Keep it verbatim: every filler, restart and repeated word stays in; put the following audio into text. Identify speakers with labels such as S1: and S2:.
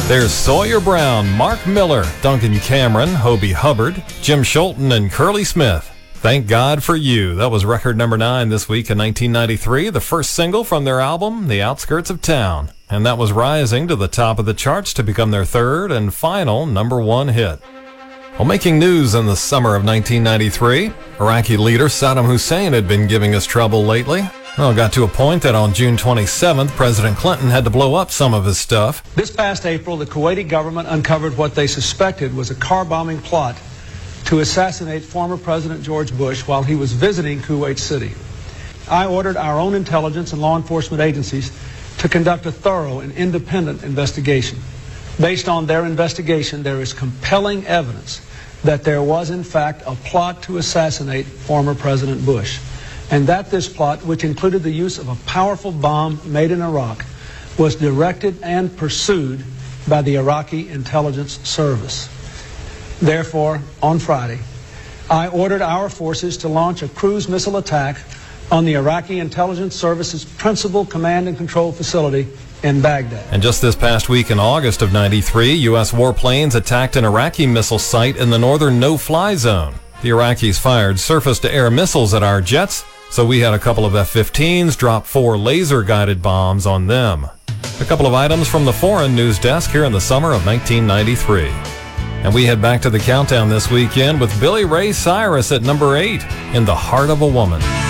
S1: There's Sawyer Brown, Mark Miller, Duncan Cameron, Hobie Hubbard, Jim Scholten, and Curly Smith. Thank God for You. That was record number nine this week in nineteen ninety-three, the first single from their album, The Outskirts of Town. And that was rising to the top of the charts to become their third and final number one hit. Well, making news in the summer of nineteen ninety-three, Iraqi leader Saddam Hussein had been giving us trouble lately. Well, it got to a point that on June twenty-seventh, President Clinton had to blow up some of his stuff.
S2: This past April, the Kuwaiti government uncovered what they suspected was a car-bombing plot to assassinate former President George Bush while he was visiting Kuwait City. I ordered our own intelligence and law enforcement agencies to conduct a thorough and independent investigation. Based on their investigation, there is compelling evidence that there was, in fact, a plot to assassinate former President Bush, and that this plot, which included the use of a powerful bomb made in Iraq, was directed and pursued by the Iraqi intelligence service. Therefore, on Friday, I ordered our forces to launch a cruise missile attack on the Iraqi intelligence service's principal command and control facility in Baghdad.
S1: And just this past week in August of ninety-three, U S warplanes attacked an Iraqi missile site in the northern no-fly zone. The Iraqis fired surface-to-air missiles at our jets, so we had a couple of F fifteens drop four laser-guided bombs on them. A couple of items from the foreign news desk here in the summer of nineteen ninety-three. And we head back to the countdown this weekend with Billy Ray Cyrus at number eight, In the Heart of a Woman.